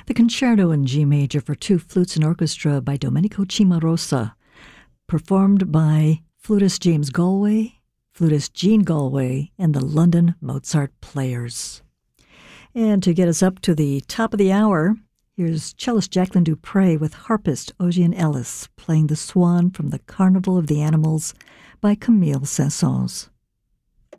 The Concerto in G Major for two flutes and orchestra by Domenico Cimarosa, performed by flutist James Galway, flutist Jean Galway, and the London Mozart Players. And to get us up to the top of the hour, here's cellist Jacqueline Dupre with harpist Ocean Ellis playing the Swan from the Carnival of the Animals by Camille Saint-Saëns.